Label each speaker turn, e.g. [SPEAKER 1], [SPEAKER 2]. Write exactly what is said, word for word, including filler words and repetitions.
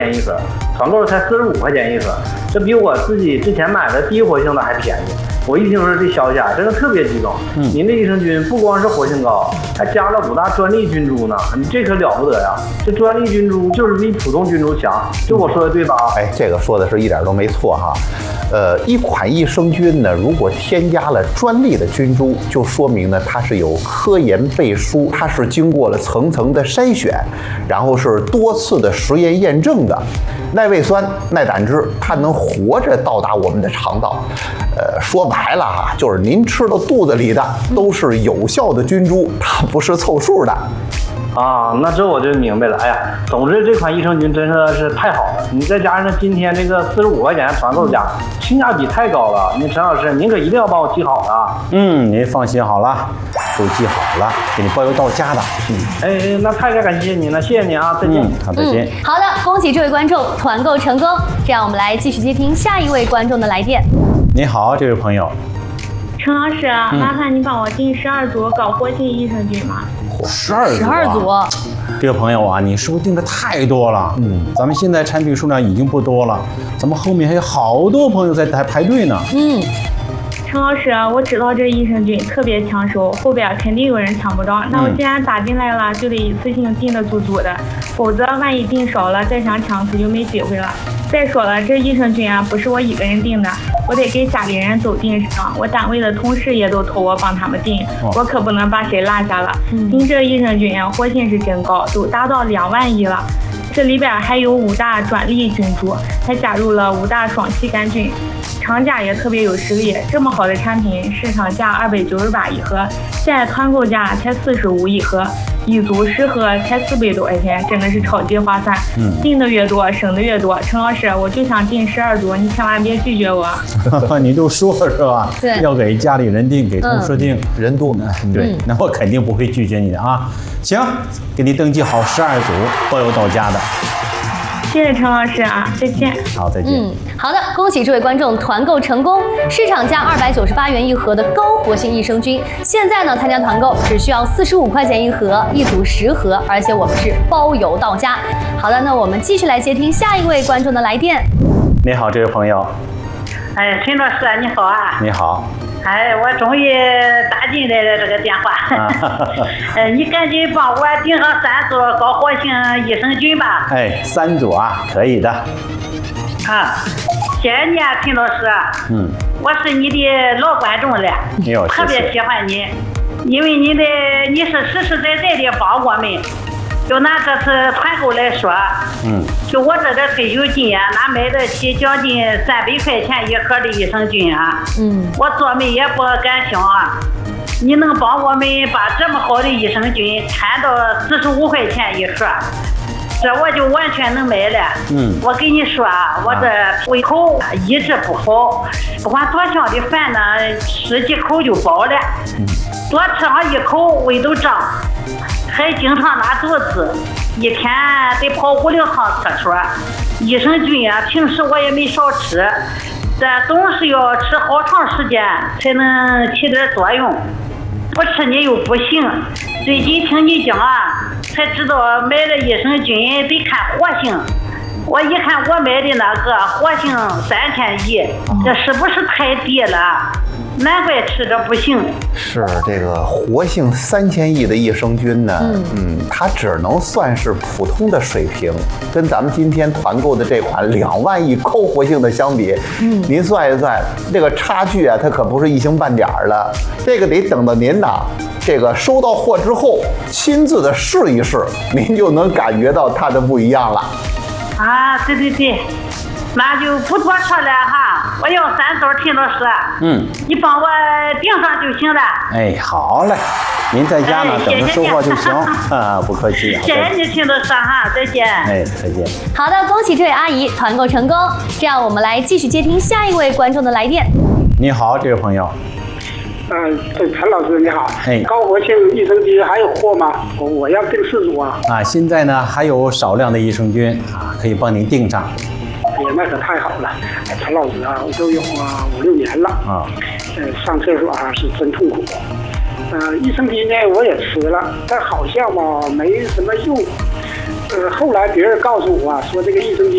[SPEAKER 1] 一盒，团购才四十五块钱一盒，这比我自己之前买的第一活性的还便宜。我一听说这消息啊，真的特别激动。嗯，您这益生菌不光是活性高，还加了五大专利菌株呢，你这可了不得呀！这专利菌株就是比普通菌株强，就我说的对吧？
[SPEAKER 2] 哎，这个说的是一点都没错哈。呃，一款益生菌呢，如果添加了专利的菌株，就说明呢它是有科研背书，它是经过了层层的筛选，然后是多次的实验验证的。耐胃酸、耐胆汁，它能活着到达我们的肠道。呃，说白了哈，就是您吃到肚子里的都是有效的菌株，它不是凑数的。
[SPEAKER 1] 啊，那这我就明白了。哎呀，总之这款益生菌真的是太好了，你再加上今天这个四十五块钱团购价，性价比太高了。您陈老师，您可一定要帮我记好了。
[SPEAKER 3] 嗯，您放心好了，都记好了，给你包邮到家的。嗯，
[SPEAKER 1] 哎，那太感谢您了，谢谢您啊，再见。
[SPEAKER 3] 嗯，好，再见。
[SPEAKER 4] 嗯，好的，恭喜这位观众团购成功。这样我们来继续接听下一位观众的来电。
[SPEAKER 3] 你好，这位朋友。
[SPEAKER 5] 陈老师，嗯、麻烦你帮我订十二组高活性益生菌吗？
[SPEAKER 3] 十二组、啊，
[SPEAKER 4] 十二组。
[SPEAKER 3] 这个朋友啊，你是不是订的太多了？嗯，咱们现在产品数量已经不多了，咱们后面还有好多朋友在排排队呢。
[SPEAKER 4] 嗯。
[SPEAKER 5] 陈老师，我知道这益生菌特别抢手，后边肯定有人抢不着。那我既然打进来了，就得一次性订的足足的，否则万一订少了，再想抢可就没机会了。再说了，这益生菌啊，不是我一个人订的，我得给家里人都订上。我单位的同事也都托我帮他们订，哦、我可不能把谁落下了。嗯、订这益生菌啊，活性是真高，都达到两万亿了。这里边还有五大专利菌株，还加入了五大双歧杆菌。厂家也特别有实力，这么好的产品，市场价二百九十八一盒，现在团购价才四十五一盒，一组十盒才四百多块钱，真的是超级划算。嗯，订的越多，省的越多。陈老师，我就想订十二组，你千万别拒绝我。
[SPEAKER 3] 你就说是吧？
[SPEAKER 4] 对，
[SPEAKER 3] 要给家里人订，给同事订，
[SPEAKER 2] 嗯、人多。
[SPEAKER 3] 对，那我肯定不会拒绝你的啊。行，给你登记好十二组，包邮到家的。
[SPEAKER 5] 谢谢陈老师啊，再见。
[SPEAKER 3] 好，再见。
[SPEAKER 4] 嗯，好的，恭喜这位观众团购成功，市场价二百九十八元一盒的高活性益生菌，现在呢参加团购只需要四十五块钱一盒，一组十盒，而且我们是包邮到家。好的，那我们继续来接听下一位观众的来电。
[SPEAKER 3] 你好，这位朋友。
[SPEAKER 6] 哎，陈老师你好啊。
[SPEAKER 3] 你好。
[SPEAKER 6] 哎，我终于打进来了这个电话。呃，你赶紧帮我订上三组高活性益生菌吧。
[SPEAKER 3] 哎，三组啊，可以的。
[SPEAKER 6] 啊，谢谢你啊，陈老师。嗯，我是你的老观众了，特别喜欢你，因为你的你是实实在在的帮我们。就拿这次团购来说，嗯，就我这个退休金啊，哪买得起将近三百块钱一盒的益生菌啊？嗯，我做梦也不敢想啊！你能帮我们把这么好的益生菌摊到四十五块钱一盒，这我就完全能买了。嗯，我跟你说啊，我这胃口一直不好，不管多香的饭呢，吃几口就饱了，嗯，多吃上一口胃都胀。还经常拉肚子，一天得跑五六趟厕所。益生菌啊，平时我也没少吃，但总是要吃好长时间才能起点作用。不吃你又不行。最近听你讲啊，才知道买了益生菌得看活性。我一看我买的那个活性三千一，这是不是太低了？难怪吃着不行。
[SPEAKER 2] 是这个活性三千亿的益生菌呢，嗯, 嗯，它只能算是普通的水平，跟咱们今天团购的这款两万亿高活性的相比，嗯，您算一算，这个差距啊，它可不是一星半点儿了。这个得等到您呐，这个收到货之后，亲自的试一试，您就能感觉到它的不一样了。
[SPEAKER 6] 啊，对对对。那就不多说了哈，我要三组陈老师，嗯，你帮我订上就行了。
[SPEAKER 3] 哎，好嘞，您在家呢，哎、等着收货就行啊，不客气。
[SPEAKER 6] 谢谢你陈老师哈，再见。
[SPEAKER 3] 哎，再见。
[SPEAKER 4] 好的，恭喜这位阿姨团购成功。这样我们来继续接听下一位观众的来电。
[SPEAKER 3] 你好，这位朋友。
[SPEAKER 7] 嗯，这陈老师你好，哎，高活性益生菌还有货吗？我我要订四组啊。
[SPEAKER 3] 啊，现在呢还有少量的益生菌啊，可以帮您订上。
[SPEAKER 7] 哎呀，那可太好了！陈老师啊，我都有啊五六年了啊，呃，上厕所啊是真痛苦。呃，益生菌呢我也吃了，但好像嘛没什么用。呃，后来别人告诉我啊，说这个益生菌